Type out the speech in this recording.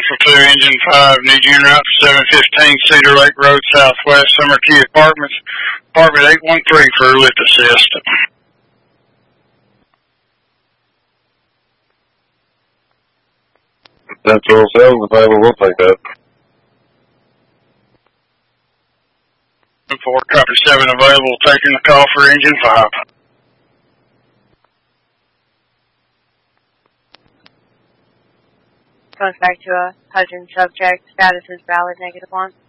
Alpha 2, Engine 5, need you route for 715 Cedar Lake Road, Southwest, Summer Key Apartments, Apartment 813 for a lift assist. Central 7 available, we'll take that. 4, copy 7 available, taking the call for Engine 5. Comes back to a Hudson subject, status is valid, -1.